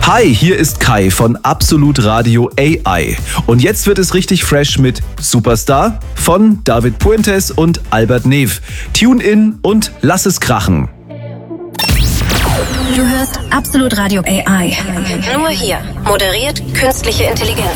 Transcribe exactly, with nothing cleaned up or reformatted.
Hi, hier ist Kai von Absolut Radio A I. Und jetzt wird es richtig fresh mit Superstar von David Puentes und Albert Nev. Tune in und lass es krachen. Du hörst Absolut Radio A I. Nur hier. Moderiert künstliche Intelligenz.